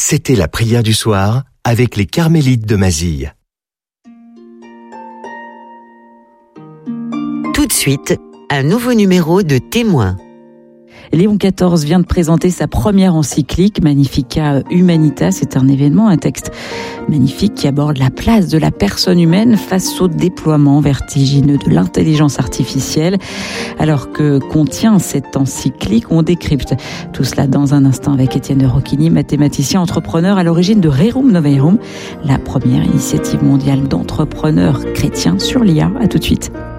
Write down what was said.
C'était la prière du soir avec les Carmélites de Mazille. Tout de suite, un nouveau numéro de Témoins. Léon XIV vient de présenter sa première encyclique, Magnificat Humanitas. C'est un événement, un texte magnifique qui aborde la place de la personne humaine face au déploiement vertigineux de l'intelligence artificielle. Alors que contient cette encyclique, on décrypte tout cela dans un instant avec Étienne de Rocchigny, mathématicien entrepreneur à l'origine de Rerum Novarum, la première initiative mondiale d'entrepreneurs chrétiens sur l'IA. À tout de suite.